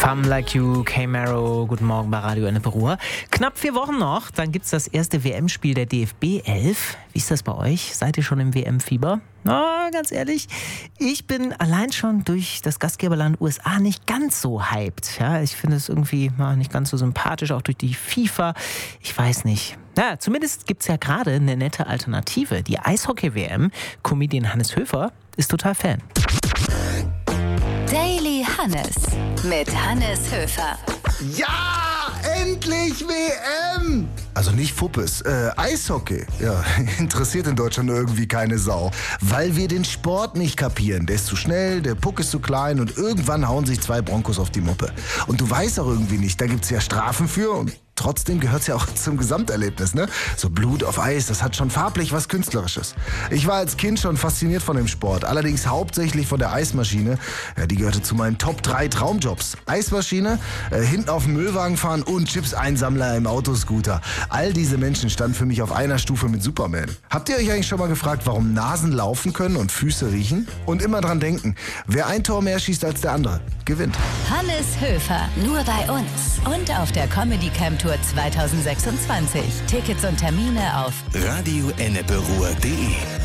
Femme Like You, K-Maro, guten Morgen bei Radio Ennepe Ruhr. Knapp 4 Wochen noch, dann gibt's das erste WM-Spiel der DFB 11. Wie ist das bei euch? Seid ihr schon im WM-Fieber? Ganz ehrlich, ich bin allein schon durch das Gastgeberland USA nicht ganz so hyped. Ja, ich finde es irgendwie nicht ganz so sympathisch, auch durch die FIFA. Ich weiß nicht. Ja, zumindest gibt's ja gerade eine nette Alternative. Die Eishockey-WM. Comedian Hannes Höfer ist total Fan. Daily Hannes mit Hannes Höfer. Ja, endlich WM! Also nicht Fuppes, Eishockey. Ja, interessiert in Deutschland irgendwie keine Sau. Weil wir den Sport nicht kapieren. Der ist zu schnell, der Puck ist zu klein und irgendwann hauen sich 2 Broncos auf die Muppe. Und du weißt auch irgendwie nicht, da gibt's ja Strafen für und trotzdem gehört's ja auch zum Gesamterlebnis, ne? So Blut auf Eis, das hat schon farblich was Künstlerisches. Ich war als Kind schon fasziniert von dem Sport, allerdings hauptsächlich von der Eismaschine. Ja, die gehörte zu meinen Top 3 Traumjobs. Eismaschine, hinten auf dem Müllwagen fahren und Chips-Einsammler im Autoscooter. All diese Menschen standen für mich auf einer Stufe mit Superman. Habt ihr euch eigentlich schon mal gefragt, warum Nasen laufen können und Füße riechen? Und immer dran denken, wer ein Tor mehr schießt als der andere, gewinnt. Hannes Höfer, nur bei uns und auf der Comedy Camp Tour 2026. Tickets und Termine auf radioenneperuhr.de